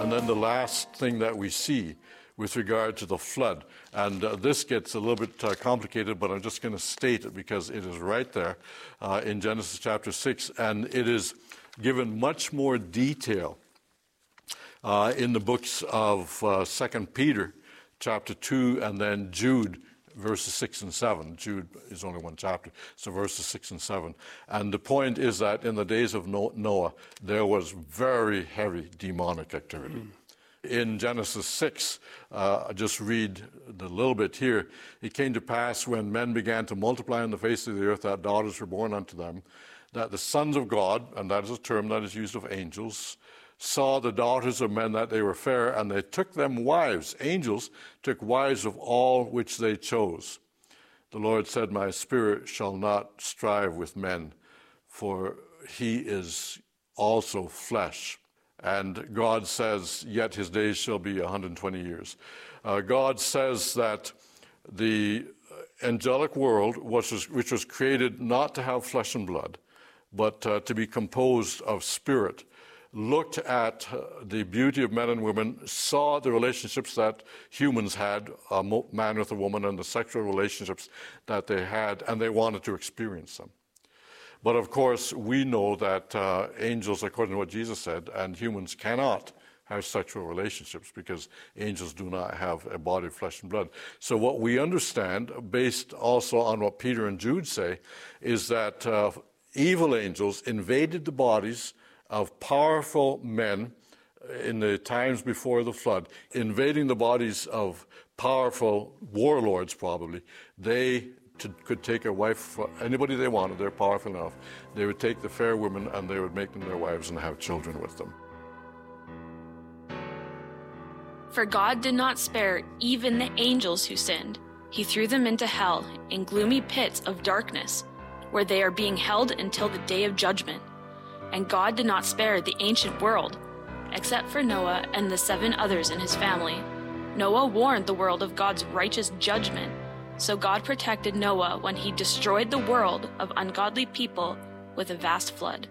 And then the last thing that we see with regard to the flood, and this gets a little bit complicated, but I'm just going to state it because it is right there in Genesis chapter 6, and it is given much more detail in the books of 2 Peter chapter 2 and then Jude verses 6 and 7. Jude is only one chapter, so verses 6 and 7. And the point is that in the days of Noah, there was very heavy demonic activity. In Genesis 6, I just read a little bit here. It came to pass when men began to multiply on the face of the earth that daughters were born unto them, that the sons of God, and that is a term that is used of angels, saw the daughters of men that they were fair, and they took them wives. Angels took wives of all which they chose. The Lord said, my spirit shall not strive with men, for he is also flesh. And God says, yet his days shall be 120 years. God says that the angelic world, which was created not to have flesh and blood, but to be composed of spirit, looked at the beauty of men and women, saw the relationships that humans had, a man with a woman, and the sexual relationships that they had, and they wanted to experience them. But of course, we know that angels, according to what Jesus said, and humans cannot have sexual relationships because angels do not have a body of flesh and blood. So what we understand, based also on what Peter and Jude say, is that evil angels invaded the bodies of powerful men in the times before the flood, invading the bodies of powerful warlords probably. They could take a wife for anybody they wanted. They're powerful enough. They would take the fair women and they would make them their wives and have children with them. For God did not spare even the angels who sinned. He threw them into hell, in gloomy pits of darkness, where they are being held until the day of judgment. And God did not spare the ancient world, except for Noah and the 7 others in his family. Noah warned the world of God's righteous judgment, so God protected Noah when he destroyed the world of ungodly people with a vast flood.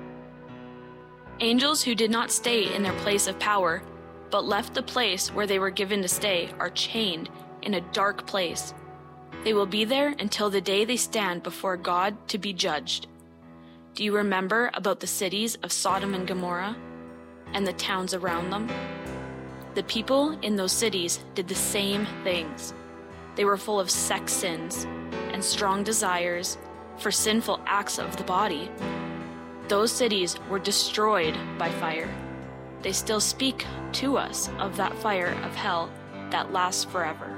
Angels who did not stay in their place of power, but left the place where they were given to stay, are chained in a dark place. They will be there until the day they stand before God to be judged. Do you remember about the cities of Sodom and Gomorrah and the towns around them? The people in those cities did the same things. They were full of sex sins and strong desires for sinful acts of the body. Those cities were destroyed by fire. They still speak to us of that fire of hell that lasts forever.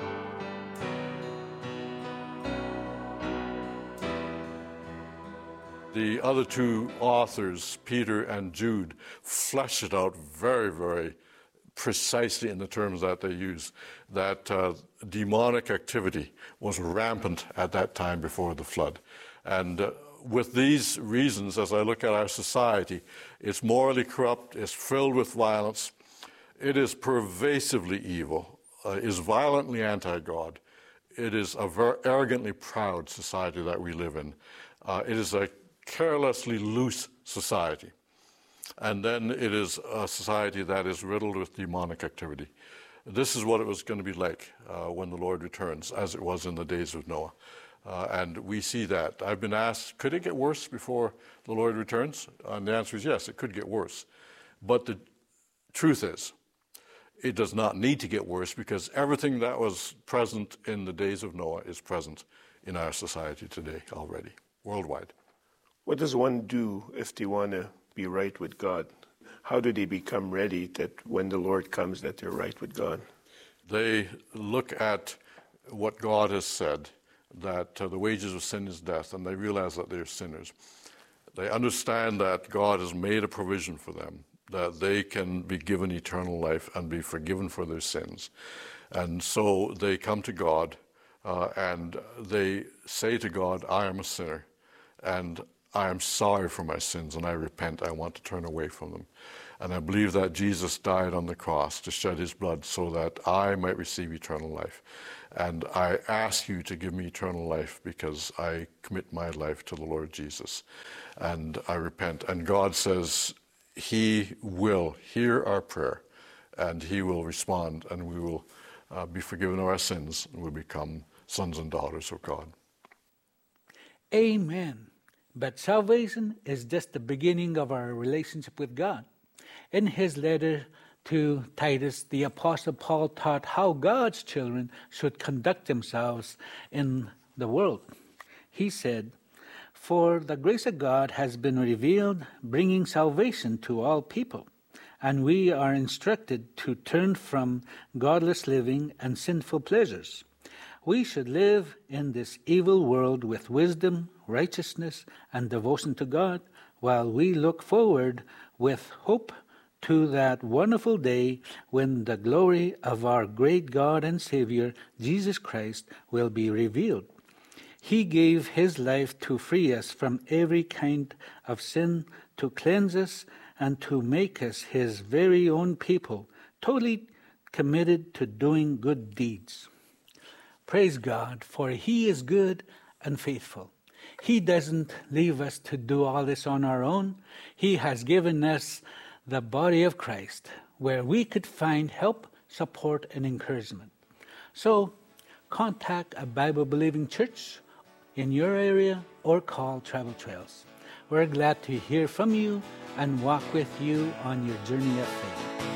The other 2 authors, Peter and Jude, flesh it out very, very precisely in the terms that they use, that demonic activity was rampant at that time before the flood. And with these reasons, as I look at our society, it's morally corrupt, it's filled with violence, it is pervasively evil, is violently anti-God. It is a very arrogantly proud society that we live in. It is a carelessly loose society. And then it is a society that is riddled with demonic activity. This is what it was going to be like when the Lord returns, as it was in the days of Noah. And we see that. I've been asked, could it get worse before the Lord returns? And the answer is yes, it could get worse. But the truth is, it does not need to get worse because everything that was present in the days of Noah is present in our society today already, worldwide. What does one do if they want to be right with God? How do they become ready that when the Lord comes that they're right with God? They look at what God has said, that the wages of sin is death, and they realize that they're sinners. They understand that God has made a provision for them, that they can be given eternal life and be forgiven for their sins. And so they come to God and they say to God, I am a sinner, and I am sorry for my sins, and I repent. I want to turn away from them. And I believe that Jesus died on the cross to shed his blood so that I might receive eternal life. And I ask you to give me eternal life because I commit my life to the Lord Jesus. And I repent. And God says, He will hear our prayer, and He will respond, and we will be forgiven of our sins, and we become sons and daughters of God. Amen. But salvation is just the beginning of our relationship with God. In his letter to Titus, the Apostle Paul taught how God's children should conduct themselves in the world. He said, "For the grace of God has been revealed, bringing salvation to all people, and we are instructed to turn from godless living and sinful pleasures. We should live in this evil world with wisdom, righteousness, and devotion to God, while we look forward with hope to that wonderful day when the glory of our great God and Savior, Jesus Christ, will be revealed. He gave his life to free us from every kind of sin, to cleanse us, and to make us his very own people, totally committed to doing good deeds." Praise God, for he is good and faithful. He doesn't leave us to do all this on our own. He has given us the body of Christ, where we could find help, support, and encouragement. So, contact a Bible-believing church in your area or call Travel Trails. We're glad to hear from you and walk with you on your journey of faith.